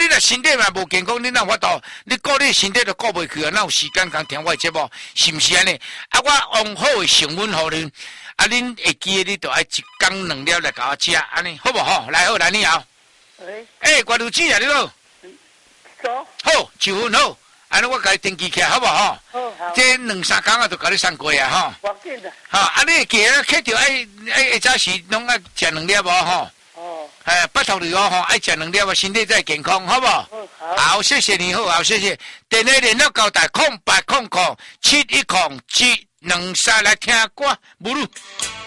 你若身体嘛无健康，你哪有法度？你顾你身体都顾袂去啊，哪有时间讲听我的节目？是毋是安尼？啊，我用好的成分互恁，啊，恁会记得你就爱一工2粒来甲我食，安尼好无好？来好，来你好。关注子啊，你好。好，1分好。安尼我甲你登记起来，好不好？ 好。 这2-3工啊，就甲你送过啊，吼。 我记得。 好，啊，你记啊，客着爱早时拢爱食2粒无吼。 哦。 拜托你哦，吼，爱食2粒啊，身体才健康，好不好？ 好。 好，谢谢你，好，谢谢。电话联络交代0800710723来听歌，母乳。